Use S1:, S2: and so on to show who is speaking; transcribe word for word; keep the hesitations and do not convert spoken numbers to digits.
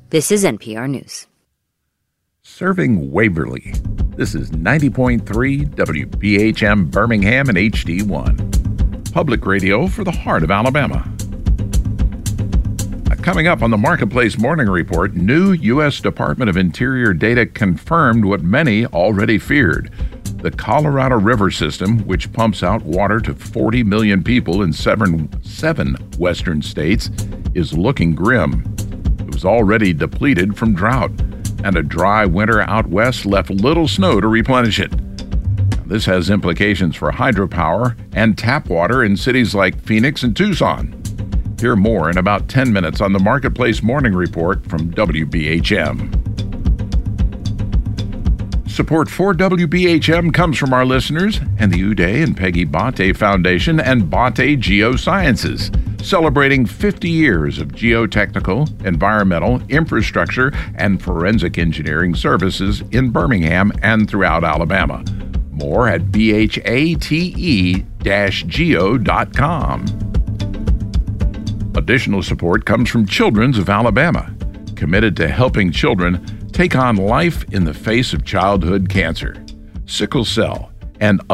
S1: This is N P R News.
S2: Serving Waverly. This is ninety point three W B H M Birmingham and H D one. Public radio for the heart of Alabama. Coming up on the Marketplace Morning Report, new U S Department of Interior data confirmed what many already feared. The Colorado River system, which pumps out water to forty million people in seven, seven western states, is looking grim. It was already depleted from drought, and a dry winter out west left little snow to replenish it. This has implications for hydropower and tap water in cities like Phoenix and Tucson. Hear more in about ten minutes on the Marketplace Morning Report from W B H M. Support for W B H M comes from our listeners and the Uday and Peggy Bate Foundation and Bate Geosciences, celebrating fifty years of geotechnical, environmental, infrastructure, and forensic engineering services in Birmingham and throughout Alabama. More at B H A T E geo dot com. Additional support comes from Children's of Alabama, committed to helping children take on life in the face of childhood cancer, sickle cell, and